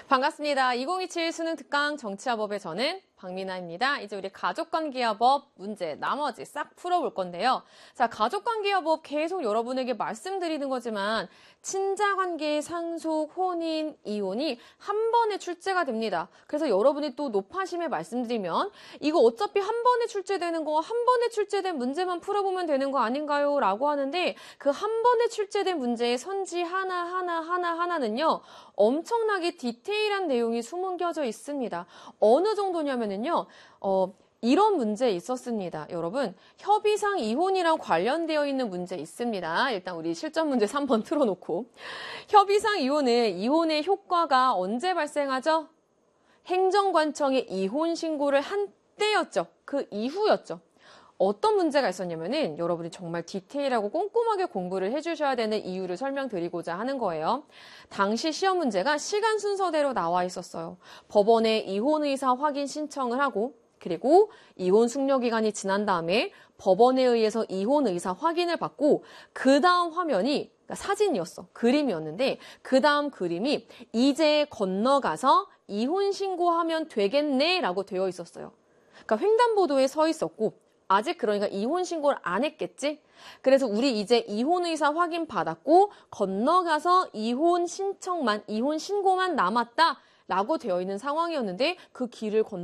반갑습니다. 2027 수능 특강 정치화법의 저는 박민아입니다. 이제 우리 가족관계화법 문제 나머지 싹 풀어볼 건데요. 자, 가족관계화법 계속 여러분에게 말씀드리는 거지만 친자관계, 상속, 혼인, 이혼이 한 번에 출제가 됩니다. 그래서 여러분이 또 높아심에 말씀드리면 이거 어차피 한 번에 출제되는 거 한 번에 출제된 문제만 풀어보면 되는 거 아닌가요? 라고 하는데 그 한 번에 출제된 문제의 선지 하나하나는요. 엄청나게 디테일한 내용이 숨겨져 있습니다. 어느 정도냐면요. 이런 문제 있었습니다. 여러분, 협의상 이혼이랑 관련되어 있는 문제 있습니다. 일단 우리 실전 문제 3번 틀어놓고. 협의상 이혼의 효과가 언제 발생하죠? 행정관청에 이혼 신고를 한 때였죠. 그 이후였죠. 어떤 문제가 있었냐면은 여러분이 정말 디테일하고 꼼꼼하게 공부를 해주셔야 되는 이유를 설명드리고자 하는 거예요. 당시 시험 문제가 시간 순서대로 나와 있었어요. 법원에 이혼 의사 확인 신청을 하고 그리고 이혼 숙려 기간이 지난 다음에 법원에 의해서 이혼 의사 확인을 받고 그 다음 화면이 그러니까 사진이었어. 그림이었는데 그 다음 그림이 이제 건너가서 이혼 신고하면 되겠네 라고 되어 있었어요. 그러니까 횡단보도에 서 있었고 아직 그러니까 이혼 신고를 안 했겠지? 그래서 우리 이제 이혼 의사 확인 받았고 건너가서 이혼 신고만 남았다 라고 되어 있는 상황이었는데 그 길을